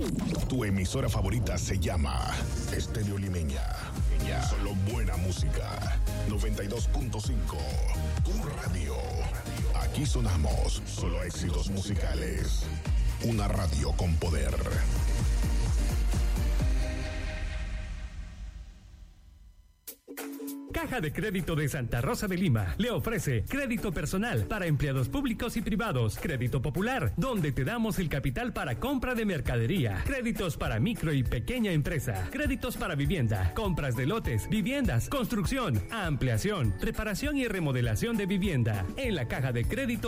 Tu emisora favorita se llama Estéreo Limeña. Solo buena música. 92.5. Tu radio. Aquí sonamos solo éxitos musicales. Una radio con poder. Caja de Crédito de Santa Rosa de Lima le ofrece crédito personal para empleados públicos y privados, crédito popular, donde te damos el capital para compra de mercadería, créditos para micro y pequeña empresa, créditos para vivienda, compras de lotes, viviendas, construcción, ampliación, reparación y remodelación de vivienda. En la Caja de Crédito